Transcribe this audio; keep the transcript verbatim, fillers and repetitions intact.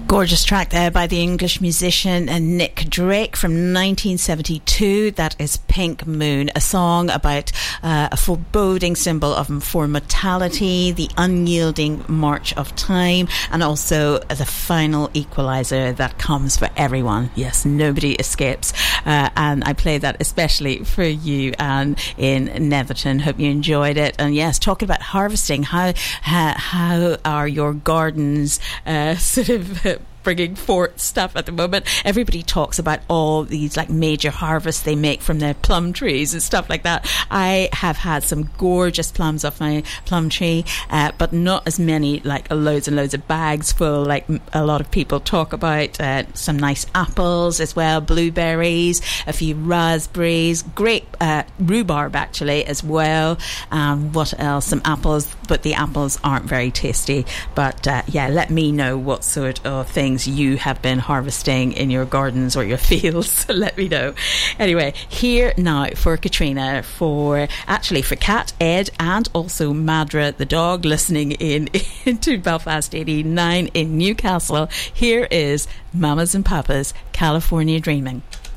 Gorgeous track there by the English musician Nick Drake from nineteen seventy-two. That is Pink Moon, a song about uh, a foreboding symbol of for mortality, the unyielding march of time, and also the final equalizer that comes for everyone. Yes, nobody escapes. Uh, and I played that especially for you, Anne, in Netherton. Hope you enjoyed it. And yes, talking about harvesting, how how, how are your gardens uh, sort of uh, bringing forth stuff at the moment? Everybody talks about all these like major harvests they make from their plum trees and stuff like that. I have had some gorgeous plums off my plum tree, uh, but not as many, like loads and loads of bags full like a lot of people talk about. Uh, some nice apples as well, blueberries, a few raspberries, great uh, rhubarb actually as well. Um, what else? Some apples, but the apples aren't very tasty. But uh, yeah, let me know what sort of things you have been harvesting in your gardens or your fields. Let me know. Anyway, here now for Katrina, for actually for Kat, Ed, and also Madra the dog listening in into Belfast eighty-nine in Newcastle. Here is Mamas and Papas, California Dreaming.